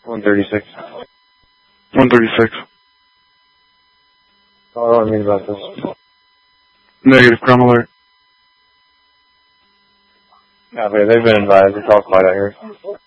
136. 136. Oh, I don't mean about this. Negative, crime alert. Yeah, but they've been advised. It's all quiet out here.